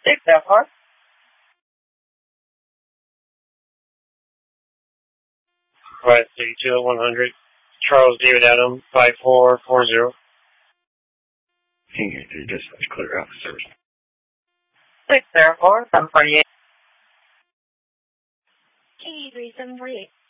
Six Alpha. Right, 32-100. Charles David Adam, 5440. Senior to dispatch, clear out service. 604, 748. Key 3748.